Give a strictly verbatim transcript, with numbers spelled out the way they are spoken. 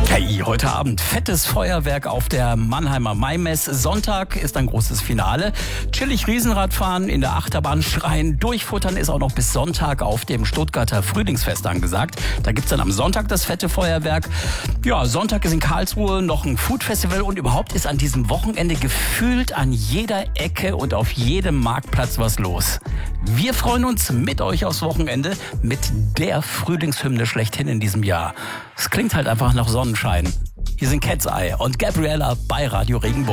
Hey, heute Abend fettes Feuerwerk auf der Mannheimer Maimesse. Sonntag ist ein großes Finale. Chillig Riesenradfahren, in der Achterbahn schreien, durchfuttern ist auch noch bis Sonntag auf dem Stuttgarter Frühlingsfest angesagt. Da gibt's dann am Sonntag das fette Feuerwerk. Ja, Sonntag ist in Karlsruhe noch ein Foodfestival und überhaupt ist an diesem Wochenende gefühlt an jeder Ecke und auf jedem Marktplatz was los. Wir freuen uns mit euch aufs Wochenende mit der Frühlingshymne schlechthin in diesem Jahr. Es klingt halt einfach nach Sonnenschein. Hier sind Cat's Eye und Gabriella bei Radio Regenbogen.